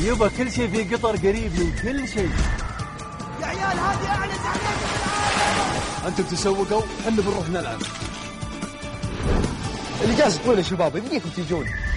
يبا كل شيء في قطر قريب من كل شيء. يا عيال هذه أعلى زعلانة بالعالم. أنتم تسوقوا، احنا بنروح نلعب. اللي جالس تقول يا شباب يمديكم تجون.